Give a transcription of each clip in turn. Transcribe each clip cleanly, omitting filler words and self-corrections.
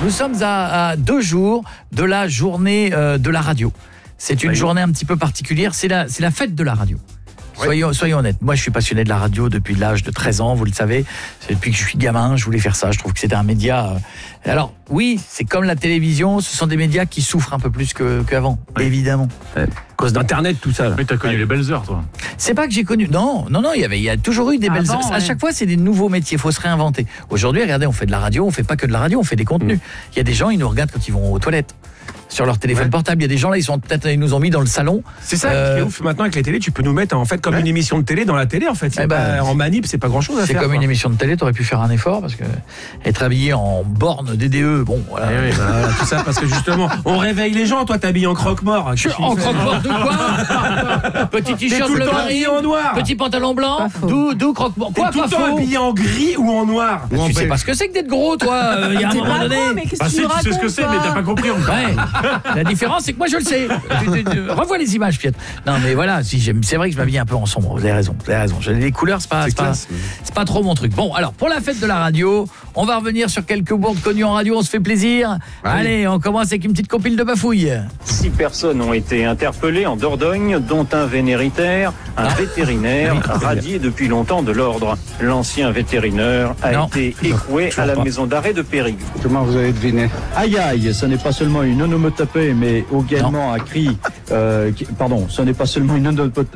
Nous sommes à 2 jours de la journée de la radio. C'est une journée un petit peu particulière, c'est la fête de la radio. Soyons honnêtes, moi je suis passionné de la radio depuis l'âge de 13 ans, vous le savez, c'est depuis que je suis gamin, je voulais faire ça, je trouve que c'était un média... Alors oui, c'est comme la télévision, ce sont des médias qui souffrent un peu plus qu'avant, évidemment. À cause d'Internet, tout ça. Là. Mais t'as connu les belles heures, toi. C'est pas que j'ai connu... Non, il y a toujours eu des belles heures. À chaque fois, c'est des nouveaux métiers, il faut se réinventer. Aujourd'hui, regardez, on fait de la radio, on fait pas que de la radio, on fait des contenus. Il y a des gens, ils nous regardent quand ils vont aux toilettes. Sur leur téléphone portable, il y a des gens là, ils nous ont mis dans le salon. C'est ça qui est ouf maintenant avec les télés, tu peux nous mettre en fait comme une émission de télé dans la télé en fait. En manip, c'est pas grand-chose à faire. C'est comme une émission de télé, t'aurais pu faire un effort parce que être habillé en borne DDE, bon voilà. Tout ça parce que justement, on réveille les gens, toi t'habilles en croque-mort. En croque-mort de quoi? Petit t-shirt bleu marine en noir. Petit pantalon blanc, d'où croque-mort. Quoi, tout le temps habillé en gris ou en noir? Tu sais pas ce que c'est que d'être gros, toi. Il y a un moment donné. Tu sais ce que c'est, mais t'as pas compris encore. La différence, c'est que moi, je le sais. Revois les images, Piet. Non, mais voilà, c'est vrai que je m'habille un peu en sombre. Vous avez raison. Les couleurs, c'est pas trop mon truc. Bon, alors, pour la fête de la radio, on va revenir sur quelques bourdes connues en radio. On se fait plaisir. Allez, on commence avec une petite compile de bafouilles. 6 personnes ont été interpellées en Dordogne, dont un vénéritaire, un vétérinaire radié depuis longtemps de l'ordre. L'ancien vétérinaire a été écoué à la maison d'arrêt de Périgueux. Comment vous avez deviné? Aïe aïe, ce n'est pas seulement une onomatopée, mais également un cri. Pardon, ce n'est pas seulement une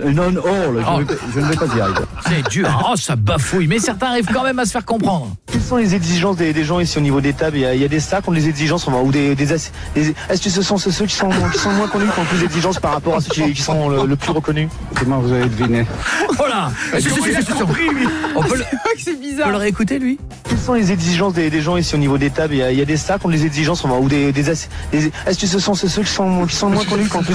je ne vais pas y arriver. C'est dur. Oh, ça bafouille. Mais certains arrivent quand même à se faire comprendre. Quelles sont les exigences des gens ici au niveau des tables? Il y a des stacks, ont des exigences, ou est-ce que ce sont ceux qui sont moins connus qui ont plus d'exigences par rapport à ceux qui sont le plus reconnus? Comment vous avez deviné? Voilà. On peut c'est bizarre. le réécouter, lui? Quelles sont les exigences des gens ici au niveau des tables? Il y a des stacks, ont des exigences, ou est-ce que ce sont ceux qui sont moins connus qui ont plus